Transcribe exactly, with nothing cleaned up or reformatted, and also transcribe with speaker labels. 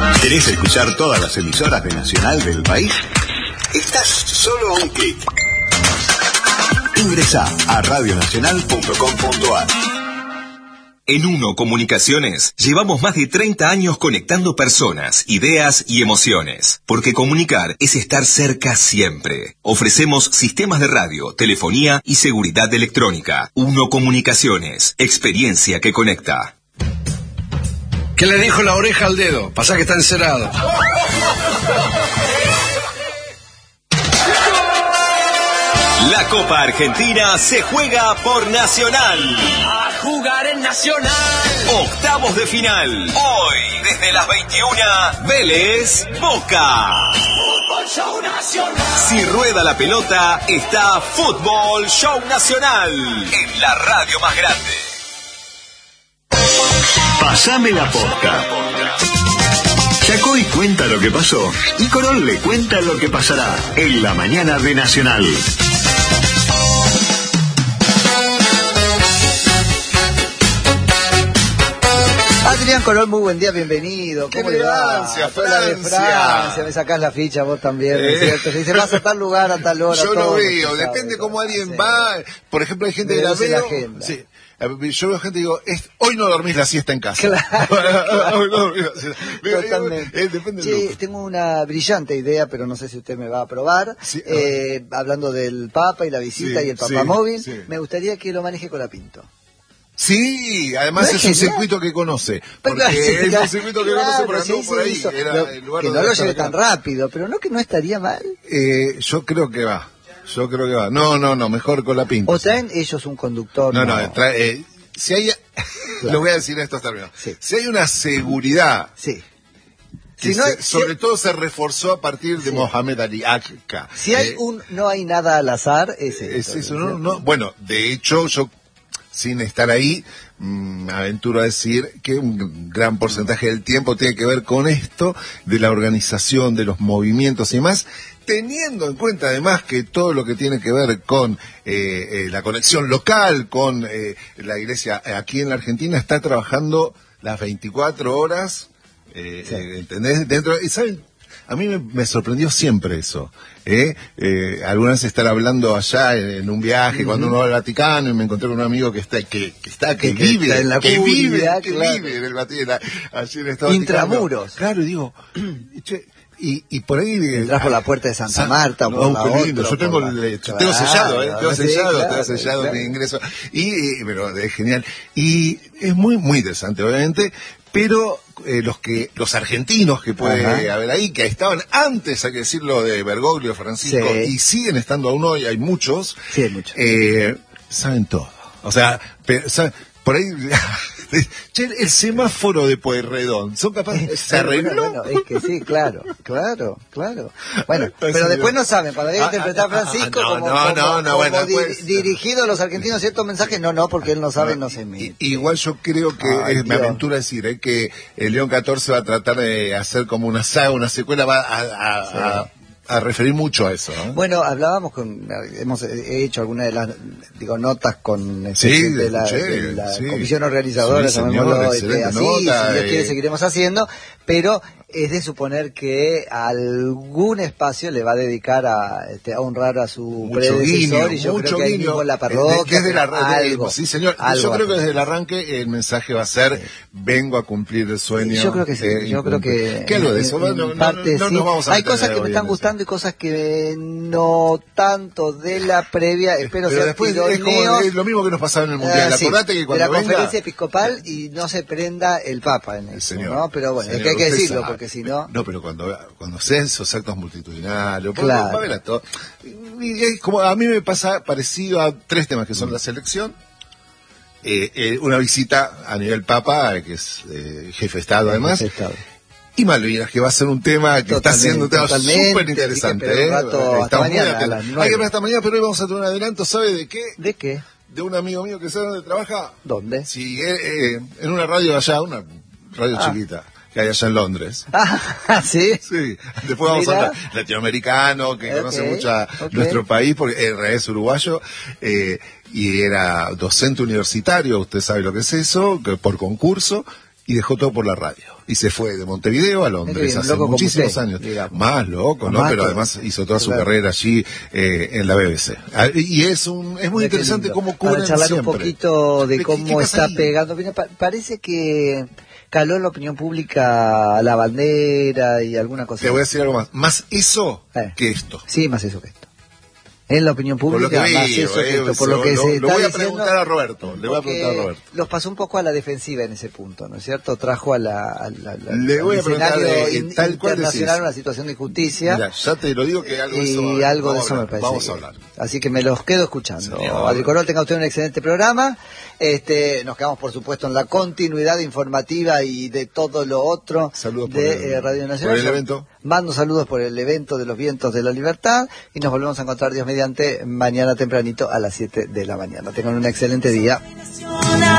Speaker 1: ¿Querés escuchar todas las emisoras de Nacional del país? Estás solo a un clic. Ingresá a radio nacional punto com punto a r.
Speaker 2: En Uno Comunicaciones llevamos más de treinta años conectando personas, ideas y emociones, porque comunicar es estar cerca siempre. Ofrecemos sistemas de radio, telefonía y seguridad electrónica. Uno Comunicaciones, experiencia que conecta.
Speaker 3: ¿Qué le dijo la oreja al dedo? Pasa que está encerado.
Speaker 2: La Copa Argentina se juega por Nacional.
Speaker 4: A jugar en Nacional.
Speaker 2: Octavos de final. Hoy, desde las veintiuna, Vélez Boca.
Speaker 4: Fútbol Show Nacional.
Speaker 2: Si rueda la pelota, está Fútbol Show Nacional. En la radio más grande.
Speaker 1: Pasame la posta. Chacoy cuenta lo que pasó y Corol le cuenta lo que pasará en la mañana de Nacional.
Speaker 5: Adrián Corol, muy buen día, bienvenido. ¿Cómo le va?
Speaker 6: Francia,
Speaker 5: Hola de Francia. Me sacás la ficha vos también, ¿no es cierto? Se dice, vas a tal lugar, a tal hora.
Speaker 6: Yo
Speaker 5: todo,
Speaker 6: lo veo,
Speaker 5: no
Speaker 6: depende
Speaker 5: sabe,
Speaker 6: cómo alguien
Speaker 5: sí.
Speaker 6: va. Por ejemplo, hay gente que la veo.
Speaker 5: agenda.
Speaker 6: Sí. Yo veo gente y digo, es, hoy no dormís la siesta en casa.
Speaker 5: Claro.
Speaker 6: Hoy no dormís la siesta.
Speaker 5: Totalmente.
Speaker 6: Eh, depende del
Speaker 5: Che,
Speaker 6: grupo.
Speaker 5: tengo una brillante idea, pero no sé si usted me va a aprobar.
Speaker 6: Sí, a
Speaker 5: eh, hablando del Papa y la visita
Speaker 6: Sí,
Speaker 5: y el
Speaker 6: sí,
Speaker 5: Papamóvil,
Speaker 6: sí.
Speaker 5: me gustaría que lo maneje Colapinto.
Speaker 6: Sí, además
Speaker 5: ¿No
Speaker 6: es
Speaker 5: es
Speaker 6: un
Speaker 5: genial?
Speaker 6: circuito que conoce.
Speaker 5: Pero
Speaker 6: Porque
Speaker 5: sí,
Speaker 6: es
Speaker 5: claro,
Speaker 6: un circuito que
Speaker 5: claro,
Speaker 6: conoce por
Speaker 5: sí,
Speaker 6: anduvo por
Speaker 5: sí,
Speaker 6: ahí.
Speaker 5: hizo.
Speaker 6: Era
Speaker 5: Lo-
Speaker 6: el lugar
Speaker 5: que no
Speaker 6: donde
Speaker 5: lo
Speaker 6: estaba
Speaker 5: lleve tan
Speaker 6: acá.
Speaker 5: rápido, pero no que no estaría mal.
Speaker 6: Eh, yo creo que va. Yo creo que va. No, no, no, mejor con la pinta.
Speaker 5: O traen ellos un conductor.
Speaker 6: No, no, trae, eh, si hay,
Speaker 5: Claro.
Speaker 6: lo voy a decir en estos términos,
Speaker 5: Sí.
Speaker 6: si hay una seguridad,
Speaker 5: Sí.
Speaker 6: que
Speaker 5: Si no
Speaker 6: se-
Speaker 5: hay- si-
Speaker 6: sobre todo se reforzó a partir de
Speaker 5: Sí.
Speaker 6: Mohamed Ali Akka.
Speaker 5: Si hay
Speaker 6: Eh,
Speaker 5: un no hay nada al azar, es,
Speaker 6: es
Speaker 5: esto,
Speaker 6: eso,
Speaker 5: ¿no es
Speaker 6: no,
Speaker 5: cierto?
Speaker 6: no, bueno, de hecho yo, sin estar ahí, mm, me aventuro a decir que un gran porcentaje del tiempo tiene que ver con esto, de la organización, de los movimientos y demás, teniendo en cuenta además que todo lo que tiene que ver con eh, eh, la conexión local, con eh, la iglesia aquí en la Argentina, está trabajando las veinticuatro horas, eh,
Speaker 5: Sí.
Speaker 6: eh, ¿entendés? Dentro, y ¿saben? A mí me, me sorprendió siempre eso. ¿eh? Eh, algunas estar hablando allá en, en un viaje, uh-huh. cuando uno va al Vaticano, y me encontré con un amigo que está, que, que está, que,
Speaker 5: Que
Speaker 6: vive,
Speaker 5: está en la
Speaker 6: que
Speaker 5: curia,
Speaker 6: vive, que
Speaker 5: claro.
Speaker 6: vive en el Vaticano, allí en el Estado
Speaker 5: Intramuros.
Speaker 6: Vaticano. Claro, y digo, che, y, y por ahí...
Speaker 5: Entras por la puerta de Santa Marta o por
Speaker 6: no,
Speaker 5: la
Speaker 6: qué lindo.
Speaker 5: otra,
Speaker 6: Yo tengo,
Speaker 5: por la-
Speaker 6: el,
Speaker 5: Claro,
Speaker 6: tengo sellado, ¿eh? Tengo
Speaker 5: sí,
Speaker 6: sellado,
Speaker 5: claro,
Speaker 6: tengo sellado
Speaker 5: claro.
Speaker 6: mi ingreso. Y, y- pero es genial. Y es muy, muy interesante, obviamente, pero eh, los que los argentinos que puede
Speaker 5: Ajá.
Speaker 6: haber ahí, que estaban antes, hay que decirlo, de Bergoglio, Francisco,
Speaker 5: Sí.
Speaker 6: y siguen estando aún hoy, hay muchos,
Speaker 5: Sí, hay muchos.
Speaker 6: eh, saben todo. O sea, pe- saben- por ahí... Che, el semáforo de Pueyrredón, ¿son capaces? ¿Se arregló?
Speaker 5: Bueno, bueno, es que sí, claro, claro, claro. Bueno,
Speaker 6: Pues
Speaker 5: pero
Speaker 6: sí,
Speaker 5: después
Speaker 6: yo-
Speaker 5: no saben, para ir a
Speaker 6: Ah,
Speaker 5: interpretar a
Speaker 6: ah, ah,
Speaker 5: Francisco
Speaker 6: no,
Speaker 5: como,
Speaker 6: no,
Speaker 5: como-
Speaker 6: no, no,
Speaker 5: como
Speaker 6: bueno,
Speaker 5: di-
Speaker 6: pues-
Speaker 5: dirigido a los argentinos ciertos mensajes, no, no, porque él no sabe, no se mete.
Speaker 6: I- Igual yo creo que,
Speaker 5: Ay,
Speaker 6: eh, me
Speaker 5: Dios.
Speaker 6: aventuro a decir, eh, que el León catorce va a tratar de hacer como una saga, una secuela, va a, a-
Speaker 5: Sí.
Speaker 6: a- a referir mucho a eso. ¿eh?
Speaker 5: Bueno, hablábamos con, hemos hecho algunas de las, digo, notas con este,
Speaker 6: Sí,
Speaker 5: gente de la,
Speaker 6: escuché,
Speaker 5: de la
Speaker 6: sí.
Speaker 5: comisión organizadora,
Speaker 6: Sí, señor,
Speaker 5: llamémoslo,
Speaker 6: excelente
Speaker 5: así,
Speaker 6: nota,
Speaker 5: si Dios
Speaker 6: eh.
Speaker 5: quiere seguiremos haciendo, pero es de suponer que algún espacio le va a dedicar a, este, a honrar a su
Speaker 6: Mucho
Speaker 5: predecesor,
Speaker 6: guiño,
Speaker 5: y yo
Speaker 6: mucho
Speaker 5: creo que ahí
Speaker 6: guiño.
Speaker 5: mismo en la
Speaker 6: Eh,
Speaker 5: parroquia,
Speaker 6: desde la, de-
Speaker 5: algo,
Speaker 6: sí, señor.
Speaker 5: algo
Speaker 6: Yo
Speaker 5: va
Speaker 6: creo
Speaker 5: a
Speaker 6: que
Speaker 5: tener.
Speaker 6: desde el arranque el mensaje va a ser, vengo a cumplir el sueño.
Speaker 5: Yo creo que sí,
Speaker 6: eh,
Speaker 5: yo creo que
Speaker 6: ¿Qué es lo de
Speaker 5: en-
Speaker 6: eso?
Speaker 5: en
Speaker 6: Bueno, no, no,
Speaker 5: parte
Speaker 6: no
Speaker 5: sí.
Speaker 6: nos vamos a
Speaker 5: Hay
Speaker 6: meter
Speaker 5: cosas que me
Speaker 6: hoy
Speaker 5: están
Speaker 6: en eso.
Speaker 5: gustando y cosas que no tanto de la previa, espero
Speaker 6: Pero
Speaker 5: ser
Speaker 6: después es como
Speaker 5: tironeos.
Speaker 6: es lo mismo que nos pasaba en el Mundial.
Speaker 5: Ah, sí,
Speaker 6: Acordate que
Speaker 5: de
Speaker 6: cuando
Speaker 5: la
Speaker 6: venga...
Speaker 5: conferencia episcopal y no se prenda el Papa en eso,
Speaker 6: Señor,
Speaker 5: ¿no? Pero bueno,
Speaker 6: señor,
Speaker 5: es que hay que
Speaker 6: usted
Speaker 5: decirlo,
Speaker 6: sabe.
Speaker 5: porque si no...
Speaker 6: No, pero cuando, cuando sean esos actos multitudinarios,
Speaker 5: Claro.
Speaker 6: va a haber a todo. Y es como a mí me pasa parecido a tres temas que son la selección, eh, eh, una visita a nivel Papa, que es eh, jefe de Estado además,
Speaker 5: Jefe de Estado.
Speaker 6: y Malvinas, que va a ser un tema que está
Speaker 5: Totalmente,
Speaker 6: siendo un tema
Speaker 5: totalmente,
Speaker 6: súper interesante.
Speaker 5: así que espero un rato, hasta
Speaker 6: Estamos muy
Speaker 5: mañana, a
Speaker 6: atentos.
Speaker 5: las
Speaker 6: Hay
Speaker 5: nueve.
Speaker 6: que ver hasta mañana, pero hoy vamos a tener un adelanto, ¿sabe de qué?
Speaker 5: ¿De qué?
Speaker 6: De un amigo mío que sabe dónde trabaja.
Speaker 5: ¿Dónde?
Speaker 6: Sí, eh, eh, en una radio allá, una radio
Speaker 5: Ah.
Speaker 6: chiquita, que hay allá en Londres.
Speaker 5: Ah, ¿sí?
Speaker 6: Sí, después vamos
Speaker 5: Mira.
Speaker 6: a hablar latinoamericano, que
Speaker 5: Ok,
Speaker 6: conoce mucho a
Speaker 5: ok.
Speaker 6: nuestro país, porque en realidad es uruguayo, eh, y era docente universitario, usted sabe lo que es eso, que por concurso, y dejó todo por la radio. Y se fue de Montevideo a Londres
Speaker 5: Bien,
Speaker 6: hace
Speaker 5: loco como
Speaker 6: muchísimos
Speaker 5: usted,
Speaker 6: años.
Speaker 5: digamos.
Speaker 6: Más loco, ¿no?
Speaker 5: Más
Speaker 6: Pero
Speaker 5: todo.
Speaker 6: además hizo toda su
Speaker 5: Claro.
Speaker 6: carrera allí eh, en la B B C. Ah, Y es un es muy
Speaker 5: Mira qué
Speaker 6: interesante
Speaker 5: lindo.
Speaker 6: cómo
Speaker 5: Para
Speaker 6: cubren
Speaker 5: charlar
Speaker 6: siempre.
Speaker 5: un poquito de
Speaker 6: ¿Qué-
Speaker 5: cómo
Speaker 6: qué pasa
Speaker 5: está
Speaker 6: ahí?
Speaker 5: pegando. Mira, pa- parece que caló en la opinión pública la bandera y alguna cosa.
Speaker 6: Te voy a decir algo más. Más eso
Speaker 5: Eh.
Speaker 6: que esto.
Speaker 5: Sí, más eso que esto. En la opinión
Speaker 6: Por lo
Speaker 5: pública,
Speaker 6: que
Speaker 5: más
Speaker 6: veo,
Speaker 5: eso que
Speaker 6: eh,
Speaker 5: esto. Por
Speaker 6: lo-
Speaker 5: lo que
Speaker 6: lo-
Speaker 5: se
Speaker 6: lo
Speaker 5: está
Speaker 6: voy a
Speaker 5: diciendo,
Speaker 6: preguntar a Roberto, le voy a
Speaker 5: porque
Speaker 6: preguntar a Roberto.
Speaker 5: los pasó un poco a la defensiva en ese punto, ¿no es cierto? Trajo a la, a la- la-
Speaker 6: Le voy
Speaker 5: al
Speaker 6: a preguntar,
Speaker 5: escenario
Speaker 6: eh,
Speaker 5: in-
Speaker 6: tal cual
Speaker 5: internacional
Speaker 6: decís.
Speaker 5: una situación de injusticia.
Speaker 6: Mira, ya te lo digo que algo de eso va a
Speaker 5: Y
Speaker 6: haber.
Speaker 5: algo de
Speaker 6: Vamos
Speaker 5: eso
Speaker 6: a
Speaker 5: me
Speaker 6: hablar,
Speaker 5: parece.
Speaker 6: Vamos a
Speaker 5: que-
Speaker 6: hablar.
Speaker 5: Así que me los quedo escuchando.
Speaker 6: Señor.
Speaker 5: Adricorol, tenga usted un excelente programa. Este, nos quedamos, por supuesto, en la continuidad informativa y de todo lo otro
Speaker 6: Saludos por
Speaker 5: de
Speaker 6: el-
Speaker 5: eh, Radio Nacional.
Speaker 6: por el evento.
Speaker 5: Mando saludos por el evento de los Vientos de la Libertad y nos volvemos a encontrar, Dios mediante, mañana tempranito a las siete de la mañana. Tengan un excelente día.